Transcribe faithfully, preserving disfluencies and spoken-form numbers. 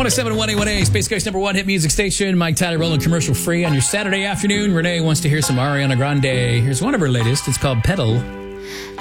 one oh seven point one A one A, Space Coast number one hit music station. Mike Tyler rolling commercial free on your Saturday afternoon. Renee wants to hear some Ariana Grande. Here's one of her latest. It's called Pedal.